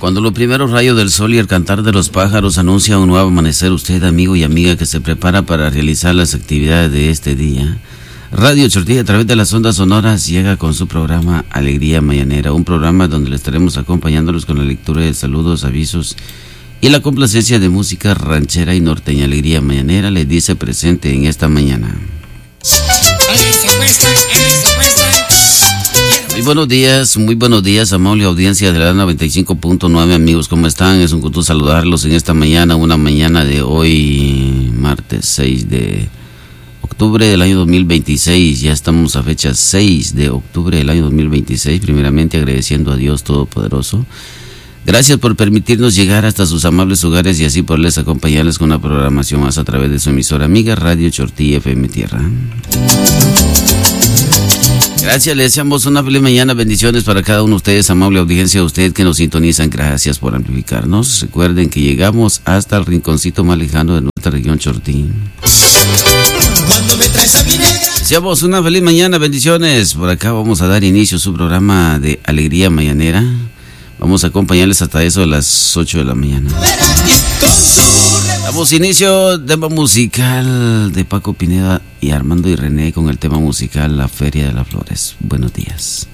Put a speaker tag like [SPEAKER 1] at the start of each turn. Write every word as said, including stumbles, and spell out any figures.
[SPEAKER 1] Cuando los primeros rayos del sol y el cantar de los pájaros anuncia un nuevo amanecer, usted, amigo y amiga que se prepara para realizar las actividades de este día, Radio Chortí a través de las ondas sonoras llega con su programa Alegría Mañanera, un programa donde le estaremos acompañándolos con la lectura de saludos, avisos y la complacencia de música ranchera y norteña. Alegría Mañanera le dice presente en esta mañana. Muy buenos días, muy buenos días, amable audiencia de la noventa y cinco punto nueve, amigos, ¿cómo están? Es un gusto saludarlos en esta mañana, una mañana de hoy, martes seis de octubre del año dos mil veintiséis. Ya estamos a fecha seis de octubre del año dos mil veintiséis, primeramente agradeciendo a Dios Todopoderoso. Gracias por permitirnos llegar hasta sus amables hogares y así poderles acompañarles con una programación más a través de su emisora amiga Radio Chortí F M Tierra. Gracias, le deseamos una feliz mañana, bendiciones para cada uno de ustedes, amable audiencia, usted que nos sintonizan, gracias por amplificarnos. Recuerden que llegamos hasta el rinconcito más lejano de nuestra región Chortí. Deseamos una feliz mañana, bendiciones. Por acá vamos a dar inicio a su programa de Alegría Mañanera. Vamos a acompañarles hasta eso a las ocho de la mañana. Damos inicio, tema musical de Paco Pineda y Armando y René con el tema musical La Feria de las Flores. Buenos días.